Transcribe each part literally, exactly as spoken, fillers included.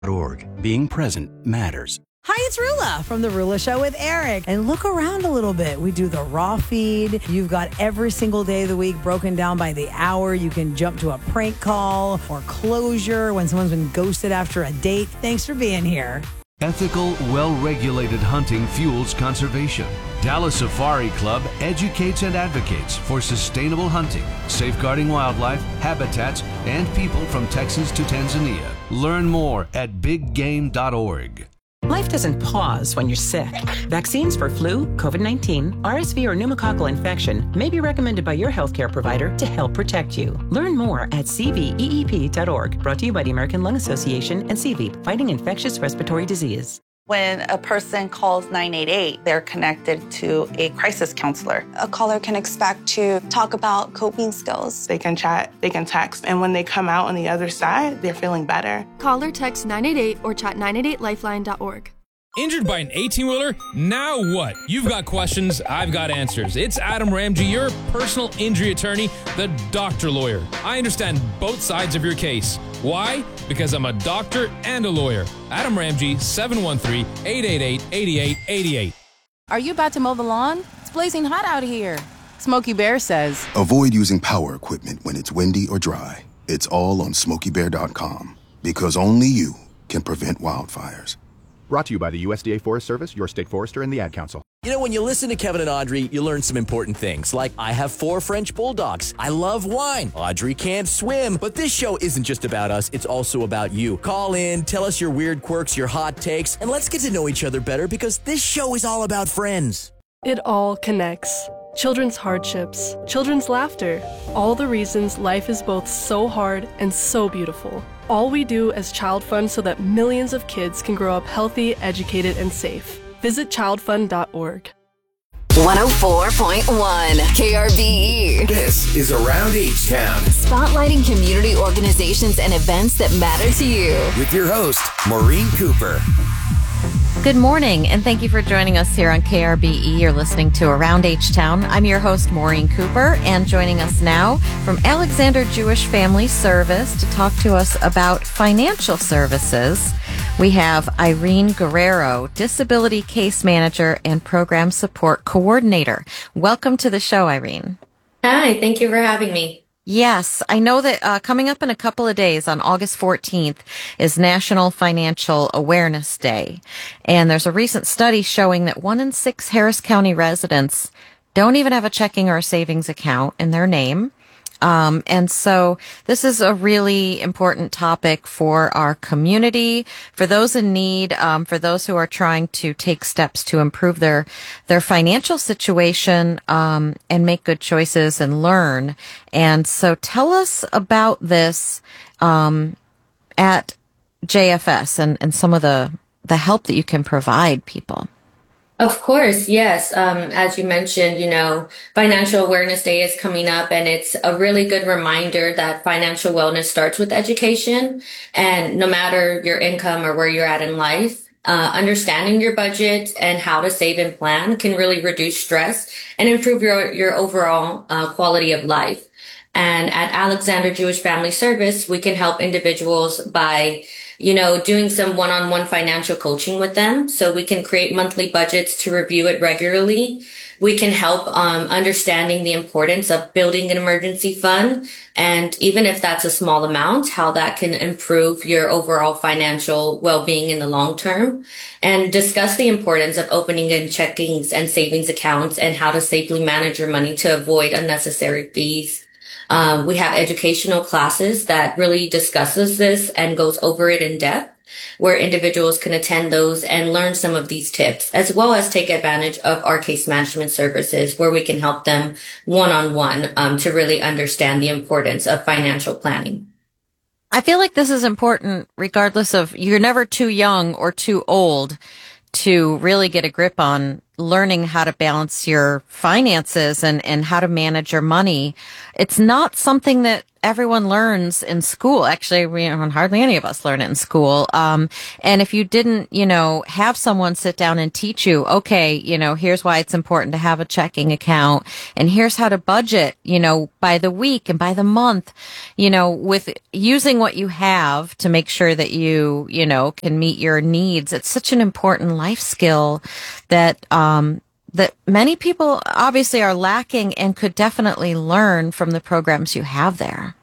Org. Being present matters. Hi, it's Rula from The Rula Show with Eric. And look around a little bit. We do the raw feed. You've got every single day of the week broken down by the hour. You can jump to a prank call or closure when someone's been ghosted after a date. Thanks for being here. Ethical, well-regulated hunting fuels conservation. Dallas Safari Club educates and advocates for sustainable hunting, safeguarding wildlife, habitats, and people from Texas to Tanzania. Learn more at big game dot org. Life doesn't pause when you're sick. Vaccines for flu, COVID nineteen, R S V, or pneumococcal infection may be recommended by your healthcare provider to help protect you. Learn more at c v e e p dot org. Brought to you by the American Lung Association and C V E P, fighting infectious respiratory disease. When a person calls nine eight eight, they're connected to a crisis counselor. A caller can expect to talk about coping skills. They can chat, they can text, and when they come out on the other side, they're feeling better. Call or text nine eight eight or chat nine eight eight lifeline dot org. Injured by an eighteen-wheeler? Now what? You've got questions, I've got answers. It's Adam Ramsey, your personal injury attorney, the doctor lawyer. I understand both sides of your case. Why? Because I'm a doctor and a lawyer. Adam Ramsey, seven one three, eight eight eight, eight eight eight eight. Are you about to mow the lawn? It's blazing hot out here. Smokey Bear says, avoid using power equipment when it's windy or dry. It's all on smokey bear dot com, because only you can prevent wildfires. Brought to you by the U S D A Forest Service, your state forester, and the Ad Council. You know, when you listen to Kevin and Audrey, you learn some important things, like I have four French bulldogs. I love wine. Audrey can't swim. But this show isn't just about us. It's also about you. Call in, tell us your weird quirks, your hot takes, and let's get to know each other better, because this show is all about friends. It all connects. Children's hardships, children's laughter, all the reasons life is both so hard and so beautiful. All we do as Child Fund so that millions of kids can grow up healthy, educated, and safe. Visit child fund dot org. one oh four point one K R B E. This is Around H-Town. Spotlighting community organizations and events that matter to you. With your host, Maureen Cooper. Good morning, and thank you for joining us here on K R B E. You're listening to Around H-Town. I'm your host, Maureen Cooper, and joining us now from Alexander Jewish Family Service to talk to us about financial services, we have Irene Guerrero, Disability Case Manager and Program Support Coordinator. Welcome to the show, Irene. Hi, thank you for having me. Yes, I know that uh, coming up in a couple of days on August fourteenth is National Financial Awareness Day. And there's a recent study showing that one in six Harris County residents don't even have a checking or a savings account in their name. Um, and so this is a really important topic for our community, for those in need, um, for those who are trying to take steps to improve their, their financial situation, um, and make good choices and learn. And so tell us about this, um, at J F S and, and some of the, the help that you can provide people. Of course, yes. Um, as you mentioned, you know, Financial Awareness Day is coming up, and it's a really good reminder that financial wellness starts with education. And no matter your income or where you're at in life, uh, understanding your budget and how to save and plan can really reduce stress and improve your, your overall uh, quality of life. And at Alexander Jewish Family Service, we can help individuals by, you know, doing some one-on-one financial coaching with them. So we can create monthly budgets to review it regularly. We can help um, understanding the importance of building an emergency fund. And even if that's a small amount, how that can improve your overall financial well-being in the long term. And discuss the importance of opening in checkings and savings accounts and how to safely manage your money to avoid unnecessary fees. Um, we have educational classes that really discusses this and goes over it in depth, where individuals can attend those and learn some of these tips, as well as take advantage of our case management services, where we can help them one-on-one um, to really understand the importance of financial planning. I feel like this is important regardless of, you're never too young or too old to really get a grip on learning how to balance your finances and, and how to manage your money. It's not something that everyone learns in school. Actually, we, hardly any of us learn it in school. Um, and if you didn't, you know, have someone sit down and teach you, okay, you know, here's why it's important to have a checking account, and here's how to budget, you know, by the week and by the month, you know, with using what you have to make sure that you, you know, can meet your needs. It's such an important life skill that, um, that many people obviously are lacking and could definitely learn from the programs you have there.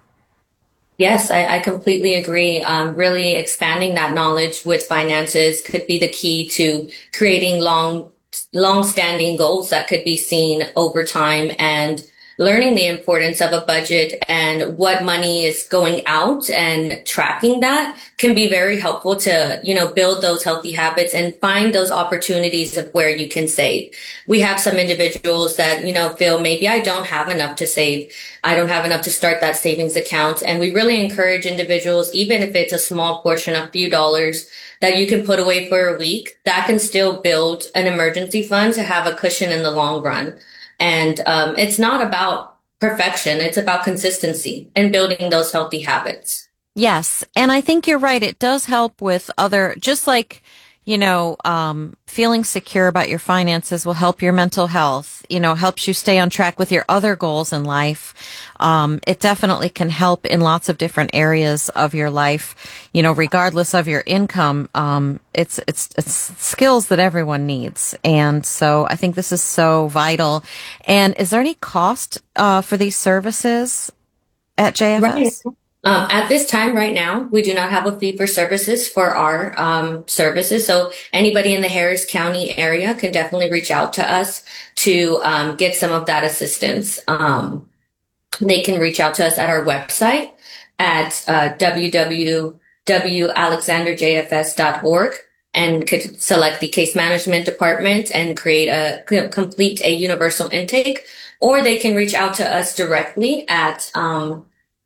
Yes, I, I completely agree. Um, really expanding that knowledge with finances could be the key to creating long, long-standing goals that could be seen over time, and learning the importance of a budget and what money is going out and tracking that can be very helpful to, you know, build those healthy habits and find those opportunities of where you can save. We have some individuals that, you know, feel maybe I don't have enough to save. I don't have enough to start that savings account. And we really encourage individuals, even if it's a small portion, a few dollars that you can put away for a week, that can still build an emergency fund to have a cushion in the long run. And um, it's not about perfection. It's about consistency and building those healthy habits. Yes. And I think you're right. It does help with other, just like, you know, um, feeling secure about your finances will help your mental health, you know, helps you stay on track with your other goals in life. Um, it definitely can help in lots of different areas of your life, you know, regardless of your income. Um, it's, it's, it's skills that everyone needs. And so I think this is so vital. And is there any cost, uh, for these services at J F S? Right. Um, at this time right now, we do not have a fee for services for our um, services. So anybody in the Harris County area can definitely reach out to us to um, get some of that assistance. Um, they can reach out to us at our website at uh, w w w dot alexander j f s dot org and could select the case management department and create a complete a universal intake, or they can reach out to us directly at um,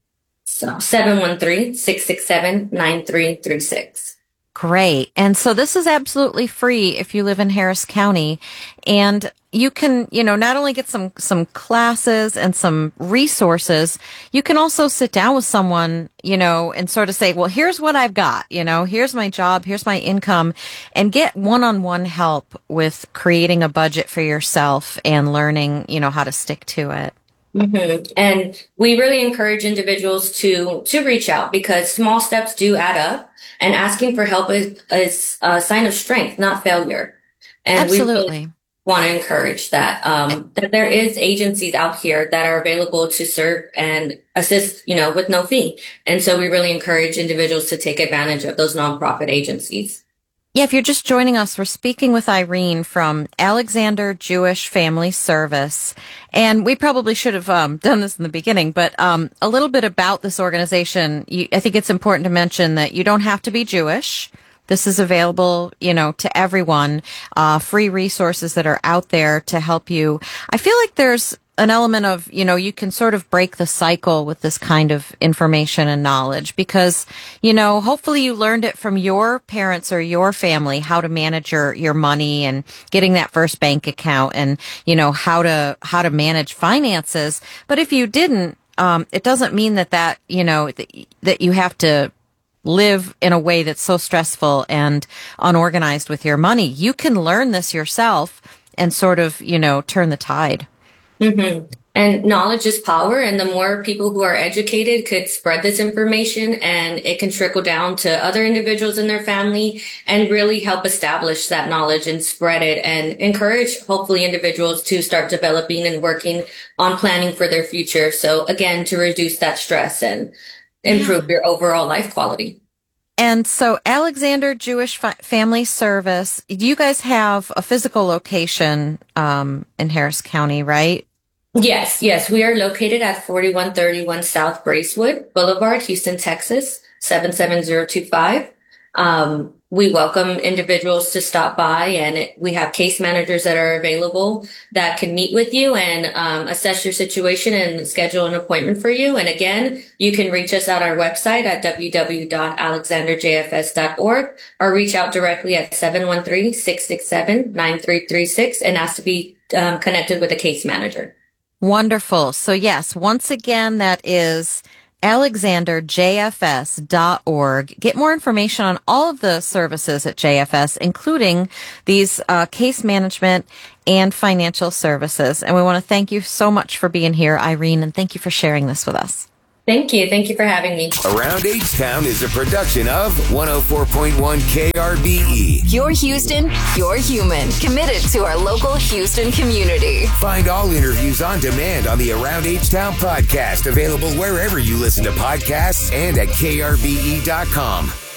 So seven one three, six six seven, nine three three six. Great. And so this is absolutely free if you live in Harris County, and you can, you know, not only get some, some classes and some resources, you can also sit down with someone, you know, and sort of say, well, here's what I've got, you know, here's my job, here's my income, and get one-on-one help with creating a budget for yourself and learning, you know, how to stick to it. Mm-hmm. And we really encourage individuals to, to reach out, because small steps do add up, and asking for help is, is a sign of strength, not failure. And Absolutely. we really want to encourage that, um, that there is agencies out here that are available to serve and assist, you know, with no fee. And so we really encourage individuals to take advantage of those nonprofit agencies. Yeah, if you're just joining us, we're speaking with Irene from Alexander Jewish Family Service. And we probably should have um, done this in the beginning, but um, a little bit about this organization. You, I think it's important to mention that you don't have to be Jewish. This is available, you know, to everyone, uh, free resources that are out there to help you. I feel like there's an element of, you know, you can sort of break the cycle with this kind of information and knowledge, because, you know, hopefully you learned it from your parents or your family, how to manage your, your money and getting that first bank account, and, you know, how to, how to manage finances. But if you didn't, um, it doesn't mean that that, you know, that, that you have to live in a way that's so stressful and unorganized with your money. You can learn this yourself and sort of, you know, turn the tide. Mm-hmm. And knowledge is power, and the more people who are educated could spread this information, and it can trickle down to other individuals in their family and really help establish that knowledge and spread it, and encourage hopefully individuals to start developing and working on planning for their future. So again, to reduce that stress and improve your overall life quality. And so Alexander Jewish Fa- Family Service, you guys have a physical location um, in Harris County, right? Yes, yes. We are located at forty-one thirty-one South Bracewood Boulevard, Houston, Texas, seven seven zero two five. Um, we welcome individuals to stop by, and it, we have case managers that are available that can meet with you and um, assess your situation and schedule an appointment for you. And again, you can reach us at our website at w w w dot alexander j f s dot org, or reach out directly at seven one three, six six seven, nine three three six and ask to be um, connected with a case manager. Wonderful. So yes, once again, that is alexander j f s dot org. Get more information on all of the services at J F S, including these uh, case management and financial services. And we want to thank you so much for being here, Irene, and thank you for sharing this with us. Thank you. Thank you for having me. Around H-Town is a production of one oh four point one K R B E. You're Houston, you're human. Committed to our local Houston community. Find all interviews on demand on the Around H-Town podcast, available wherever you listen to podcasts and at K R B E dot com.